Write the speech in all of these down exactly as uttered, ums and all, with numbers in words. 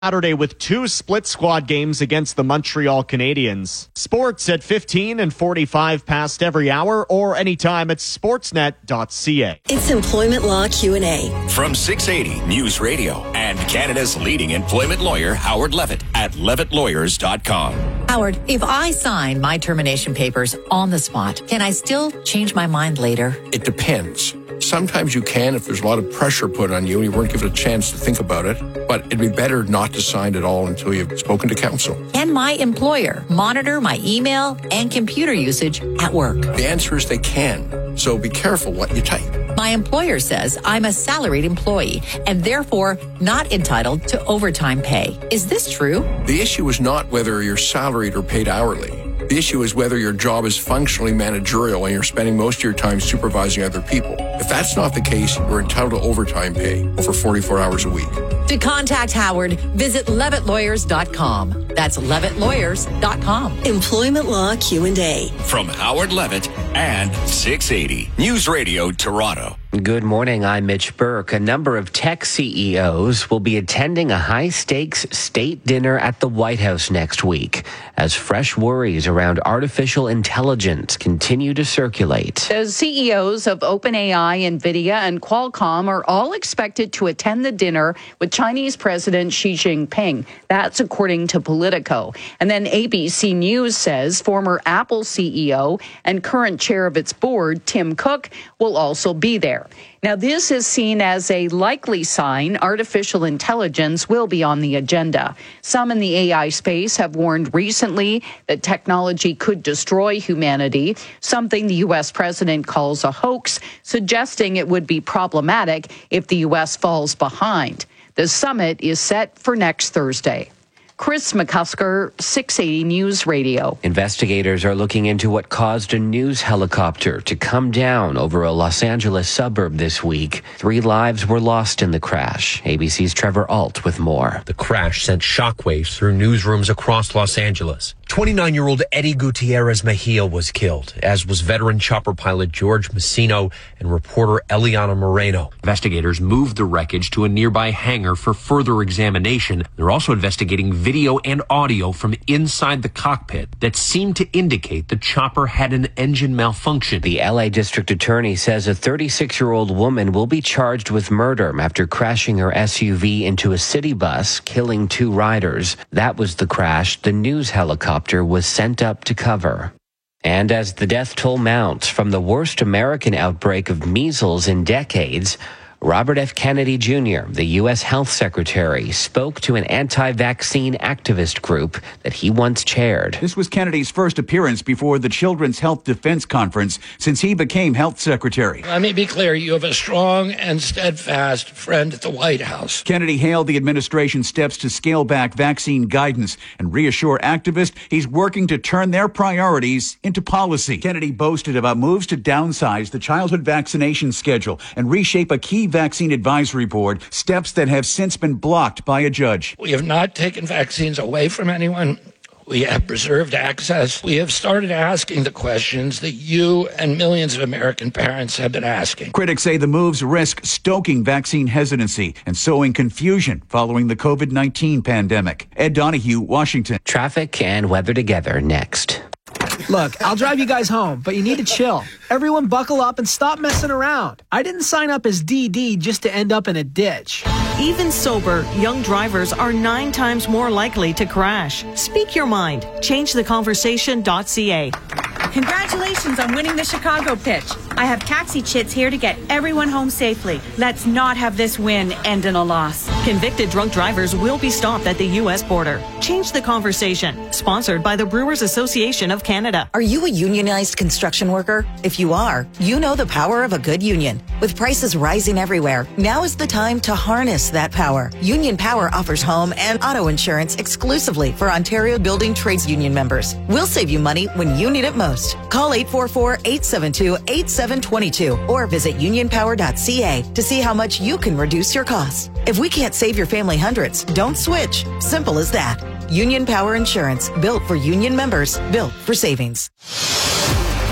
Saturday with two split squad games against the Montreal Canadiens. Sports at fifteen and forty-five past every hour or anytime at sportsnet dot c a. It's Employment Law Q and A. From six eighty News Radio and Canada's leading employment lawyer, Howard Levitt at levitt lawyers dot com. Howard, if I sign my termination papers on the spot, can I still change my mind later? It depends. Sometimes you can if there's a lot of pressure put on you and you weren't given a chance to think about it. But it'd be better not to sign at all until you've spoken to counsel. Can my employer monitor my email and computer usage at work? The answer is they can. So be careful what you type. My employer says I'm a salaried employee and therefore not entitled to overtime pay. Is this true? The issue is not whether you're salaried or paid hourly. The issue is whether your job is functionally managerial and you're spending most of your time supervising other people. If that's not the case, you're entitled to overtime pay over forty-four hours a week. To contact Howard, visit levitt lawyers dot com. That's levitt lawyers dot com. Employment Law Q and A. From Howard Levitt and six eighty News Radio Toronto. Good morning, I'm Mitch Burke. A number of tech C E Os will be attending a high-stakes state dinner at the White House next week as fresh worries around artificial intelligence continue to circulate. The C E Os of OpenAI, NVIDIA, and Qualcomm are all expected to attend the dinner with Chinese President Xi Jinping. That's according to Politico. And then A B C News says former Apple C E O and current chair of its board, Tim Cook, will also be there. Now, this is seen as a likely sign artificial intelligence will be on the agenda. Some in the A I space have warned recently that technology could destroy humanity, something the U S president calls a hoax, suggesting it would be problematic if the U S falls behind. The summit is set for next Thursday. Chris McCusker, six eighty News Radio. Investigators are looking into what caused a news helicopter to come down over a Los Angeles suburb this week. Three lives were lost in the crash. A B C's Trevor Alt with more. The crash sent shockwaves through newsrooms across Los Angeles. twenty-nine-year-old Eddie Gutierrez Mejia was killed, as was veteran chopper pilot George Messino and reporter Eliana Moreno. Investigators moved the wreckage to a nearby hangar for further examination. They're also investigating video and audio from inside the cockpit that seemed to indicate the chopper had an engine malfunction. The L A District Attorney says a thirty-six-year-old woman will be charged with murder after crashing her S U V into a city bus, killing two riders. That was the crash the news helicopter was sent up to cover. And as the death toll mounts from the worst American outbreak of measles in decades, Robert F. Kennedy Junior, the U S Health Secretary, spoke to an anti-vaccine activist group that he once chaired. This was Kennedy's first appearance before the Children's Health Defense Conference since he became Health Secretary. Let me be clear, you have a strong and steadfast friend at the White House. Kennedy hailed the administration's steps to scale back vaccine guidance and reassure activists he's working to turn their priorities into policy. Kennedy boasted about moves to downsize the childhood vaccination schedule and reshape a key vaccine advisory board, steps that have since been blocked by a judge. We have not taken vaccines away from anyone. We have preserved access. We have started asking the questions that you and millions of American parents have been asking. Critics say the moves risk stoking vaccine hesitancy and sowing confusion following the COVID nineteen pandemic. Ed Donahue, Washington. Traffic and weather together next. Look, I'll drive you guys home, but you need to chill. Everyone buckle up and stop messing around. I didn't sign up as D D just to end up in a ditch. Even sober, young drivers are nine times more likely to crash. Speak your mind. Change the conversation dot c a. Congratulations on winning the Chicago pitch. I have taxi chits here to get everyone home safely. Let's not have this win end in a loss. Convicted drunk drivers will be stopped at the U S border. Change the conversation. Sponsored by the Brewers Association of Canada. Are you a unionized construction worker? If you are, you know the power of a good union. With prices rising everywhere, now is the time to harness that power. Union Power offers home and auto insurance exclusively for Ontario Building Trades Union members. We'll save you money when you need it most. Call eight four four, eight seven two, eight seven two two or visit union power dot c a to see how much you can reduce your costs. If we can't save your family hundreds, don't switch. Simple as that. Union Power Insurance, built for union members, built for savings.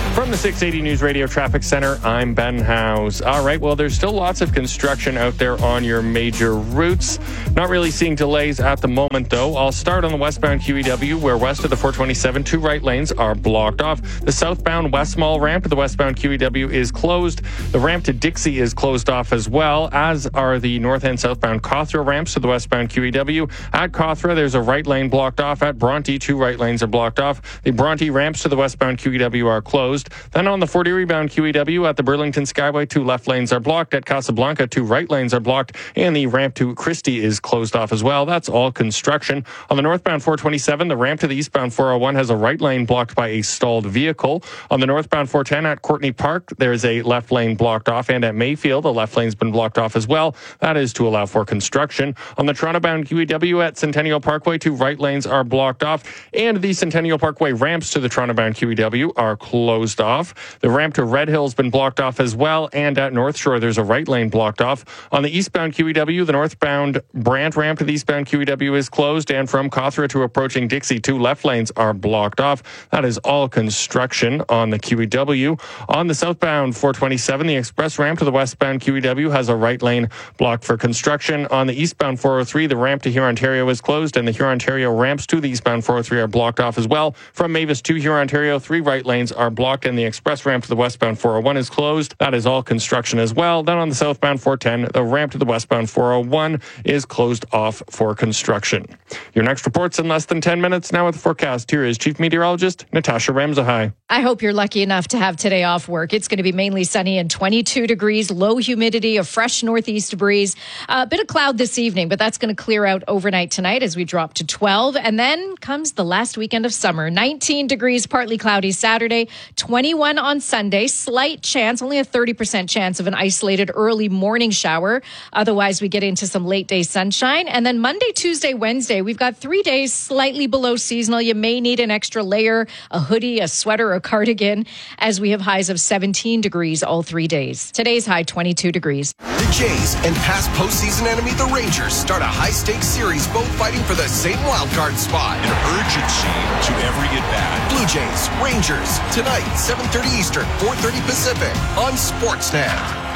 From the six eighty News Radio Traffic Center, I'm Ben Howes. All right, well, there's still lots of construction out there on your major routes. Not really seeing delays at the moment, though. I'll start on the westbound Q E W, where west of the four twenty-seven, two right lanes are blocked off. The southbound West Mall ramp to the westbound Q E W is closed. The ramp to Dixie is closed off as well, as are the north and southbound Cawthra ramps to the westbound Q E W. At Cawthra, there's a right lane blocked off. At Bronte, two right lanes are blocked off. The Bronte ramps to the westbound Q E W are closed. Then on the Fort Erie bound Q E W at the Burlington Skyway, two left lanes are blocked. At Casablanca, two right lanes are blocked. And the ramp to Christie is closed off as well. That's all construction. On the northbound four twenty-seven, the ramp to the eastbound four oh one has a right lane blocked by a stalled vehicle. On the northbound four ten at Courtney Park, there's a left lane blocked off. And at Mayfield, the left lane's been blocked off as well. That is to allow for construction. On the Toronto bound Q E W at Centennial Parkway, two right lanes are blocked off. And the Centennial Parkway ramps to the Toronto bound Q E W are closed off. The ramp to Red Hill's been blocked off as well, and at North Shore, there's a right lane blocked off. On the eastbound Q E W, the northbound Brant ramp to the eastbound Q E W is closed, and from Cawthra to approaching Dixie, two left lanes are blocked off. That is all construction on the Q E W. On the southbound four twenty-seven, the express ramp to the westbound Q E W has a right lane blocked for construction. On the eastbound four oh three, the ramp to Hurontario is closed, and the Hurontario ramps to the eastbound four oh three are blocked off as well. From Mavis to Hurontario, three right lanes are blocked, and the express ramp to the westbound four oh one is closed. That is all construction as well. Then on the southbound four ten, the ramp to the westbound four oh one is closed off for construction. Your next report's in less than ten minutes. Now with the forecast, here is Chief Meteorologist Natasha Ramzahai. I hope you're lucky enough to have today off work. It's going to be mainly sunny and twenty-two degrees, low humidity, a fresh northeast breeze. A bit of cloud this evening, but that's going to clear out overnight tonight as we drop to twelve. And then comes the last weekend of summer. nineteen degrees, partly cloudy Saturday, twenty-one on Sunday. Slight chance, only a thirty percent chance of an isolated early morning shower. Otherwise, we get into some late day sunshine. And then Monday, Tuesday, Wednesday, we've got three days slightly below seasonal. You may need an extra layer, a hoodie, a sweater, a cardigan, as we have highs of seventeen degrees all three days. Today's high, twenty-two degrees. The Jays and past postseason enemy, the Rangers, start a high-stakes series, both fighting for the same wildcard spot. An urgency to every at-bat. Blue Jays, Rangers, tonight, seven thirty Eastern, four thirty Pacific, on Sportsnet.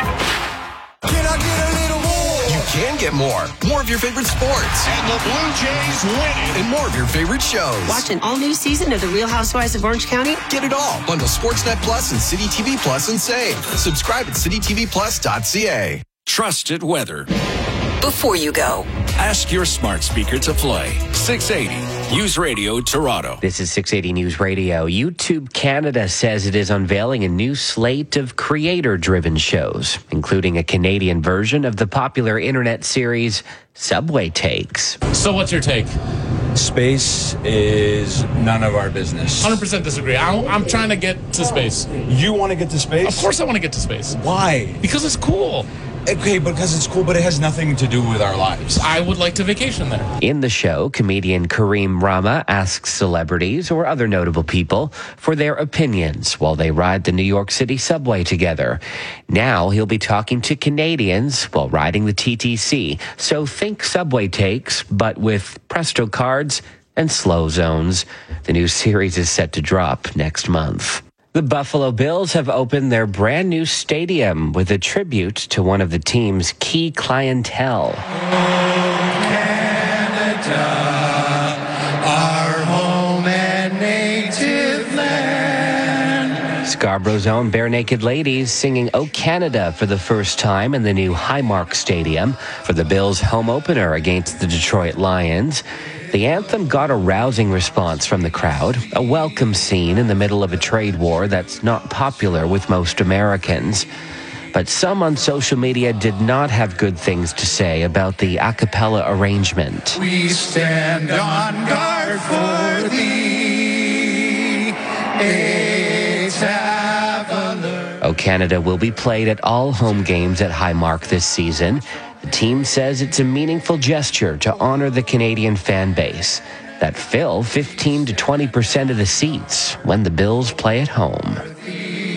Can I get a little more? You can get more. More of your favorite sports. And the Blue Jays win it. And more of your favorite shows. Watch an all-new season of The Real Housewives of Orange County. Get it all. Bundle Sportsnet Plus and City T V Plus and save. Subscribe at city t v plus dot c a. Trusted weather. Before you go, ask your smart speaker to play six eighty News Radio Toronto. This is six eighty News Radio. YouTube Canada says it is unveiling a new slate of creator-driven shows, including a Canadian version of the popular internet series Subway Takes. So what's your take? Space is none of our business. one hundred percent disagree. I'm, I'm trying to get to space. You want to get to space? Of course I want to get to space. Why? Because it's cool. Okay, because it's cool, but it has nothing to do with our lives. I would like to vacation there. In the show, comedian Kareem Rama asks celebrities or other notable people for their opinions while they ride the New York City subway together. Now he'll be talking to Canadians while riding the T T C. So think Subway Takes, but with Presto cards and slow zones. The new series is set to drop next month. The Buffalo Bills have opened their brand new stadium with a tribute to one of the team's key clientele. Oh, Canada, our home and native land. Scarborough's own Bare Naked Ladies singing "Oh Canada" for the first time in the new Highmark Stadium for the Bills' home opener against the Detroit Lions. The anthem got a rousing response from the crowd, a welcome scene in the middle of a trade war that's not popular with most Americans. But some on social media did not have good things to say about the a cappella arrangement. We stand on guard for thee. It's have alert. "Oh Canada" will be played at all home games at Highmark this season. The team says it's a meaningful gesture to honor the Canadian fan base that fill fifteen to twenty percent of the seats when the Bills play at home.